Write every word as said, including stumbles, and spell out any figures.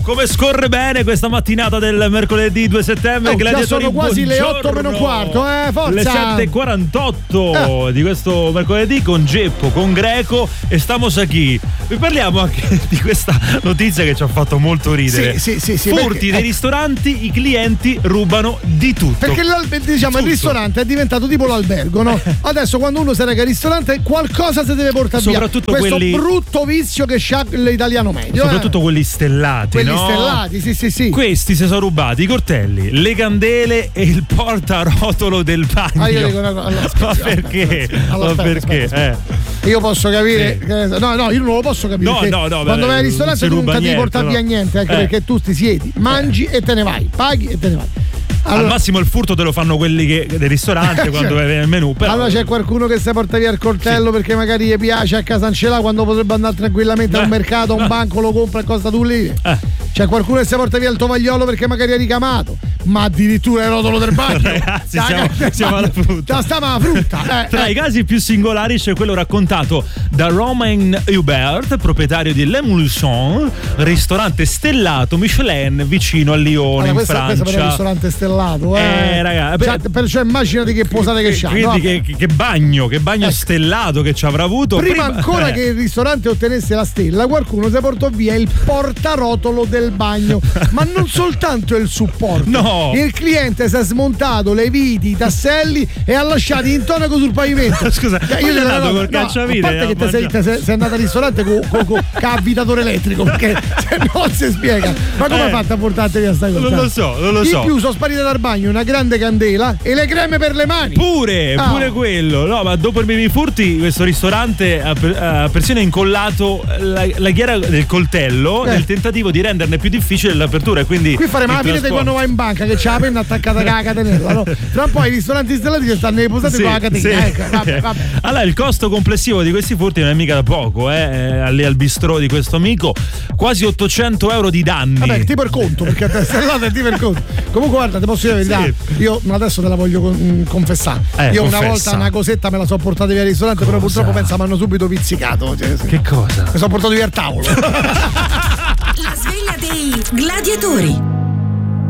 come scorre bene questa mattinata del mercoledì due settembre. Oh, Gladiatori, già sono quasi buongiorno. le otto meno un quarto, eh, forza. Le sette e quarantotto eh. di questo mercoledì con Geppo, con Greco e stamo qui. Vi parliamo anche di questa notizia che ci ha fatto molto ridere. Sì, sì, sì, sì, Furti perché, dei eh. ristoranti, i clienti rubano di tutto. Perché diciamo tutto. Il ristorante è diventato tipo l'albergo, no? Adesso quando uno si reca al ristorante qualcosa si deve portare soprattutto via. Questo quelli... brutto vizio che c'ha l'italiano medio. Soprattutto eh. quelli stellati, quelli no? stellati, sì, sì, sì. Questi si sono rubati i coltelli, le candele e il portarotolo del bagno. Ah, io dico una cosa. Allora, ma perché? Allora, ma aspetta, perché? aspetta, aspetta. Eh. Io posso capire. Sì. Che, no, no, io non lo posso capire. No, no, no. Quando beh, vai al ristorante tu non ti devi portare no. via niente, anche eh. perché tu ti siedi, mangi eh. e te ne vai, paghi e te ne vai. Allora, al massimo il furto te lo fanno quelli che, del ristorante cioè, quando vai nel menù. Però... Allora c'è qualcuno che si porta via il coltello sì. perché magari gli piace a casa ce l'ha quando potrebbe andare tranquillamente eh. a un mercato, a un eh. banco, lo compra e costa tu lì. Eh. C'è qualcuno che si porta via il tovagliolo perché magari è ricamato, ma addirittura il rotolo del bagno. Ragazzi, da, siamo, da, siamo alla frutta. Da stava la frutta. Eh, Tra eh. i casi più singolari c'è quello raccontato da Romain Hubert, proprietario di Le Moulson, ristorante stellato Michelin vicino a Lione, allora, in questo, Francia. questo è un ristorante stellato, eh, eh ragazzi. cioè, perciò immaginati che posate che c'ha. Quindi no? che, che bagno, che bagno ecco. stellato che ci avrà avuto. Prima, prima ancora eh. che il ristorante ottenesse la stella, qualcuno si portò via il portarotolo del bagno. Ma non soltanto il supporto. No. Il cliente si è smontato le viti, i tasselli e ha lasciato intonaco sul pavimento. Scusa, io sono andato col cacciavite. A parte che te sei, te sei, sei andato al ristorante con co, co, co avvitatore elettrico, perché se no si spiega. Ma come eh. hai fatto a portarti via sta cosa? Non lo so, non lo Di so. In più sono sparite dal bagno una grande candela e le creme per le mani. Pure, ah. pure quello. No, ma dopo i miei furti, questo ristorante ha, per, ha persino incollato la, la ghiera del coltello eh. nel tentativo di renderne più difficile l'apertura. E quindi qui faremo la fine di quando vai in banca che c'è la penna attaccata con la catenella, no? Tra un po' i ristoranti stellati che stanno nei posati sì, con la catena. Sì. Ecco, vabbè, vabbè. Allora, il costo complessivo di questi furti non è mica da poco, eh? Lì al bistrò di questo amico, quasi ottocento euro di danni. Vabbè, tipo il conto, perché a te stellata è tipo il conto. Comunque, guarda, ti posso dire la verità. Sì. Io adesso te la voglio con, confessare. Eh, io confessa. una volta una cosetta me la so portata via al ristorante, cosa? Però purtroppo pensa mi hanno subito pizzicato. Cioè, sì. Che cosa? Mi sono portato via il tavolo. La sveglia dei gladiatori.